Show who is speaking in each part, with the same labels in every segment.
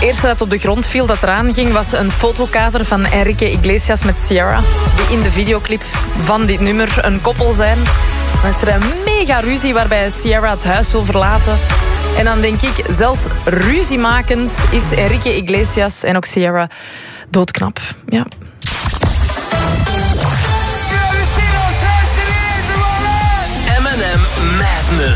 Speaker 1: eerste dat op de grond viel dat eraan ging was een fotokader van Enrique Iglesias met Ciara, die in de videoclip van dit nummer een koppel zijn. Dan is er een mega ruzie waarbij Ciara het huis wil verlaten. En dan denk ik, zelfs ruziemakend is Enrique Iglesias en ook Ciara doodknap. Ja.
Speaker 2: M&M Madness.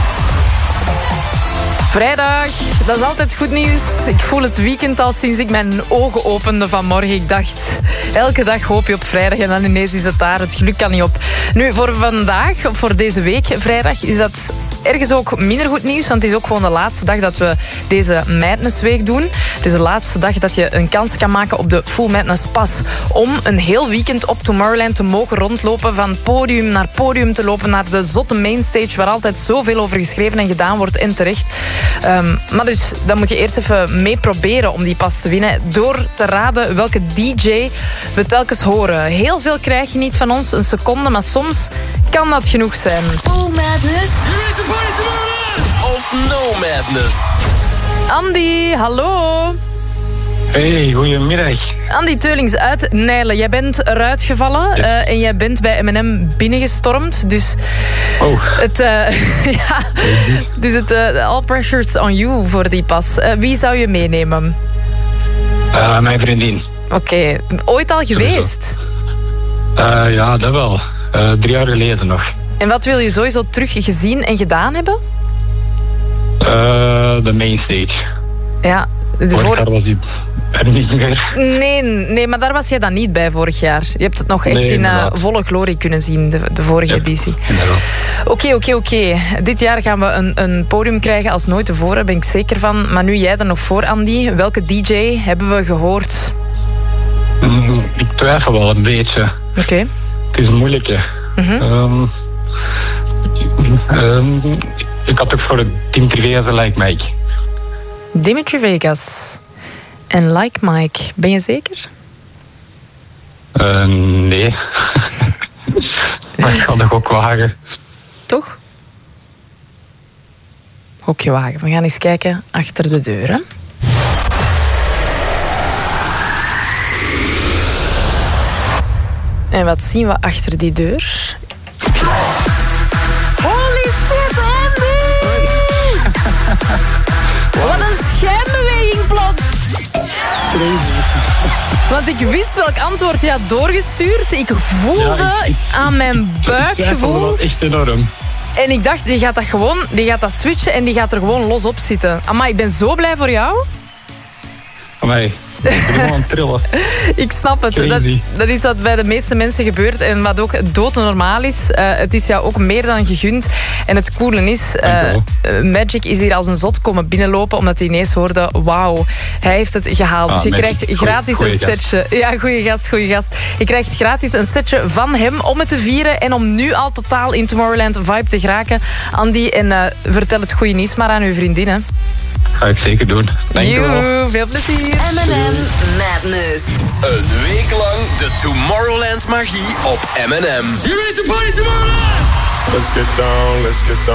Speaker 1: Vrijdag, dat is altijd goed nieuws. Ik voel het weekend al sinds ik mijn ogen opende vanmorgen. Ik dacht, elke dag hoop je op vrijdag en dan ineens is het daar. Het geluk kan niet op. Nu, voor vandaag, voor deze week, vrijdag, is dat ergens ook minder goed nieuws. Want het is ook gewoon de laatste dag dat we deze Madness Week doen. Dus de laatste dag dat je een kans kan maken op de Full Madness Pass. Om een heel weekend op Tomorrowland te mogen rondlopen. Van podium naar podium te lopen. Naar de zotte mainstage waar altijd zoveel over geschreven en gedaan wordt. En terecht. Maar dus, dan moet je eerst even mee proberen om die pas te winnen. Door te raden welke DJ we telkens horen. Heel veel krijg je niet van ons, een seconde. Maar soms kan dat genoeg zijn.
Speaker 3: Full Madness.
Speaker 2: Of No Madness.
Speaker 1: Andy, hallo.
Speaker 4: Hey, goedemiddag.
Speaker 1: Andy Teulings uit Nijlen. Jij bent eruit gevallen en jij bent bij M&M binnengestormd. Dus all pressure's on you voor die pas. Wie zou je meenemen?
Speaker 4: Mijn vriendin.
Speaker 1: Oké. Ooit al geweest?
Speaker 4: Ja, dat wel. 3 jaar geleden nog.
Speaker 1: En wat wil je sowieso terug gezien en gedaan hebben?
Speaker 4: De mainstage.
Speaker 1: Ja.
Speaker 4: Vorig jaar was die er niet meer.
Speaker 1: Nee, maar daar was jij dan niet bij vorig jaar. Je hebt het nog echt in volle glorie kunnen zien, de vorige editie. Oké. Dit jaar gaan we een podium krijgen als nooit tevoren, ben ik zeker van. Maar nu jij er nog voor, Andy. Welke DJ hebben we gehoord?
Speaker 4: Ik twijfel wel een beetje.
Speaker 1: Oké.
Speaker 4: Het is een moeilijke. Ik had ook voor Dimitri Vegas en Like Mike.
Speaker 1: Dimitri Vegas en Like Mike. Ben je zeker?
Speaker 4: Nee. Maar ik ga nog ook wagen.
Speaker 1: Toch? Hokje wagen. We gaan eens kijken achter de deur, hè? En wat zien we achter die deur? Holy shit, Andy! Wat een schijnbeweging plots! Want ik wist welk antwoord je had doorgestuurd. Ik voelde aan mijn buikgevoel.
Speaker 4: Dat echt enorm.
Speaker 1: En ik dacht, die gaat dat switchen en die gaat er gewoon los op zitten. Amai, ik ben zo blij voor jou.
Speaker 4: Amai. Ik ben gewoon aan het trillen.
Speaker 1: Ik snap het. Dat is wat bij de meeste mensen gebeurt en wat ook doodnormaal is. Het is jou ook meer dan gegund. En het coole is, Magic is hier als een zot komen binnenlopen omdat hij ineens hoorde, wauw, hij heeft het gehaald. Dus je krijgt gratis een setje. Ja, goeie gast. Je krijgt gratis een setje van hem om het te vieren en om nu al totaal in Tomorrowland vibe te geraken. Andy, en vertel het goede nieuws maar aan uw vriendin, hè.
Speaker 4: Ga ik zeker doen. Dank je wel.
Speaker 1: Veel plezier.
Speaker 3: M&M Madness.
Speaker 2: Een week lang de Tomorrowland magie op M&M. You ready to party Tomorrowland?
Speaker 5: Let's get down, let's get down.